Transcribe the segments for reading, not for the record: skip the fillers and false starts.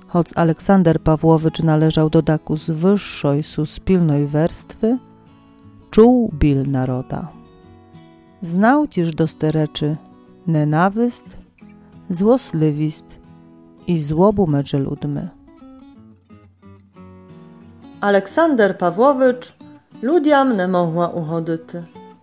choć Aleksander Pawłowicz należał do taku z wyższej suspilnej werstwy, czuł bil naroda. Znał też doste reczy nenawyst, złoslywist i złobu medże ludmy. Aleksander Pawłowicz ludziam nie mogła uchodyty.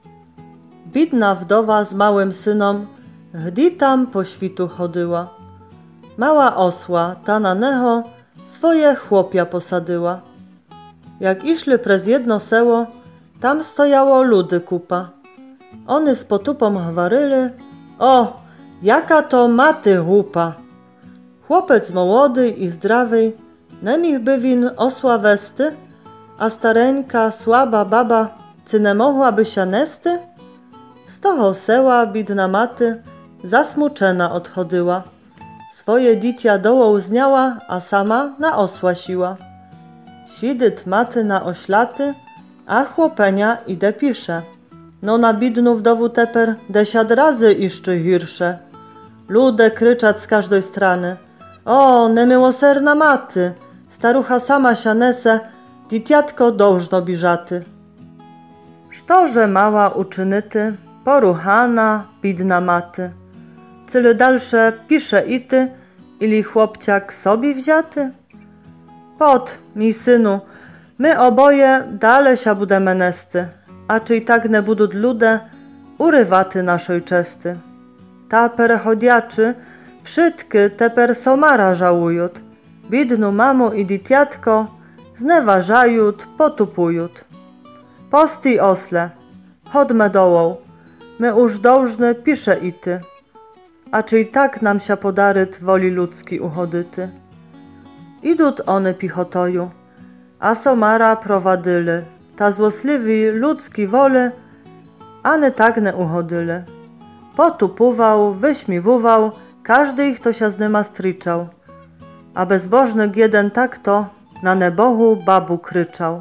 Bidna wdowa z małym synom gdy tam po świtu chodyła. Mała osła ta na neho swoje chłopia posadyła. Jak iszli prez jedno seło, tam stojało ludy kupa. One z potupą chwaryli: o, jaka to maty głupa! Chłopec młody i zdrowy, nemich by win osła westy, a stareńka, słaba baba, czy nie mogłaby się nesty? Z toho seła bidna maty zasmuczena odchodyła. Swoje ditia dołą zniała, a sama na osła siła. Sidyt maty na oślaty, a chłopenia ide pisze: no na bidnu wdowu teper 10 razy iszczy hirsze. Lude kryczać z każdej strony: o, niemiłosierna maty, starucha sama się nese, ditiatko dołżno biżaty. Sztorze mała uczynyty, poruchana, bidna maty. Cyle dalsze pisze i ty, ili chłopciak sobie wziaty? Pot, mi synu, my oboje dale się budeme nesty, a czy i tak nie budu lude, urywaty naszej czesty. Ta perechodiaczy wszystkie teper somara żałujut, bidnu mamu i ditiatko zneważajut, potupujut. Posti osle, chodme dołą, my już dołżny pisze i ty, a czy i tak nam się podaryt woli ludzki uchodyty. Idut one pichotoju, a somara prowadyly, ta złosliwi ludzki wole, a ne tak ne uchodyle. Potupował, wyśmiwował, każdy ich to się z nyma stryczał, a bezbożny jeden tak to na nebohu babu kryczał: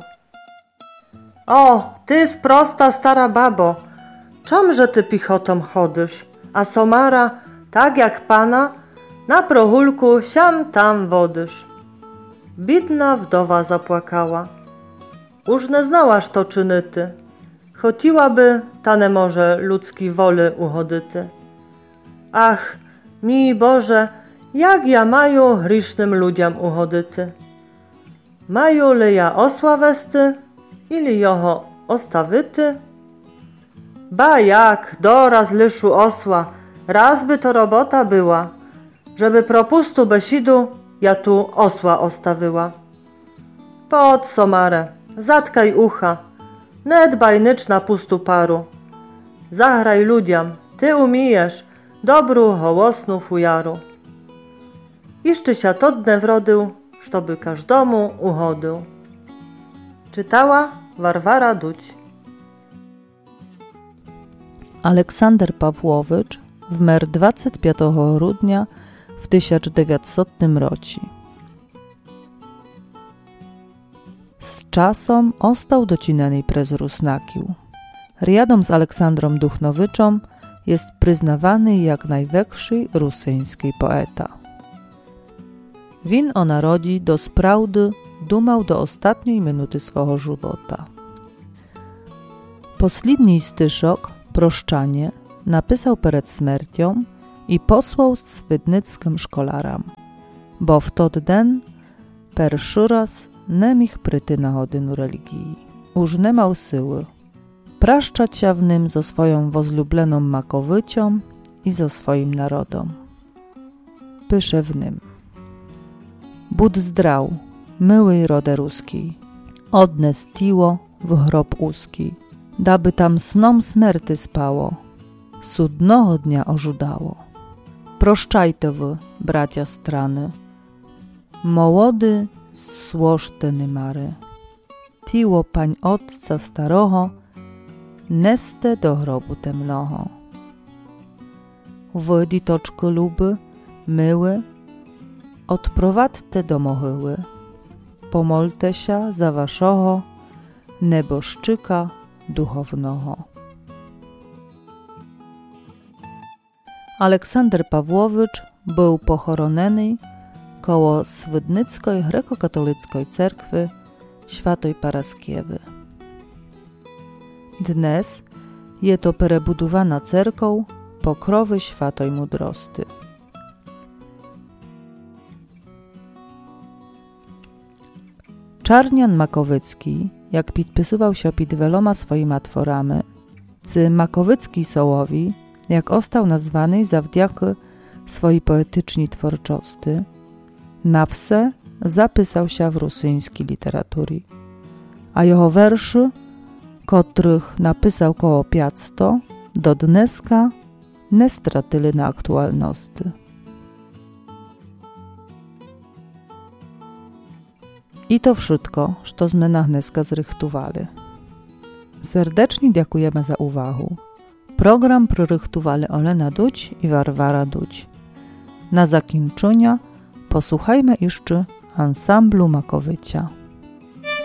o, ty sprosta stara babo, czomże ty pichotą chodysz, a somara, tak jak pana, na prochulku siam tam wodysz. Bidna wdowa zapłakała. Już nie znałaż to czynyty, chotiłaby ta nie może ludzki woli uchodyty. Ach, mi Boże, jak ja maju hrisznym ludziom uchodyty. Maju le ja osła westy, ili joho ostawyty? Ba jak, doraz lyszu osła, raz by to robota była, żeby propustu besidu ja tu osła ostawyła. Pod somarę, zatkaj ucha, nie dbaj nycz na pustu paru. Zagraj ludziom, ty umijesz, dobru hołosnu fujaru. Iszczy się to dne wrodył, sztoby każdomu uchodył. Czytała Warwara Duć. Aleksander Pawłowicz wmer 25 grudnia w 1900 roci. Z czasom ostał docinany prez Rusnakił. Riadom z Aleksandrą Duchnowiczą jest przyznawany jak największy rusyński poeta. Win o narodzi do sprawdy dumał do ostatniej minuty swego żywota. Posledni styszok, Proszczanie, napisał przed śmiercią i posłał swydnickim szkolaram, bo w tot den pierwszy raz nie miał pryty na godynu religii. Już nie miał siły praszczać się w nim ze swoją wozlubleną makowycią i ze swoim narodom. Pysze w nim: Bud zdrał, myły rode ruski, odnes tiło w grob uski, daby tam snom smerty spało, sudnego dnia ożudało. Proszczajte wy, bracia strany, mołody słożte nymary, tiło pań otca staroho, neste do grobu temnoho. Wy, ditoczko luby, myły, odprowadźte do mohyły, pomolte się za waszoho neboszczyka duchownoho. Aleksander Pawłowicz był pochoroneny koło Swydnyckiej grekokatolickiej cerkwy Świętej Paraskiewy. Dnes je to perebudowana cerkoł Pokrowy Świętej Mudrosty. Czarnian Makowycki, jak podpisywał się pід wieloma swoimi tworami, cy Makowycki Sołowi, jak ostał nazwany zawdzięki swojej poetycznej twórczości, na wse zapisał się w rosyjskiej literatury, a jego werszy, których napisał koło 500, do dneska nie stratyli na aktualności. I to wszystko, co sme na dneska zrychtowali. Serdecznie dziękujemy za uwagę. Program prorychtowali Olena Duć i Warwara Duć. Na zakończenie posłuchajmy jeszcze ansamblu Makowycia.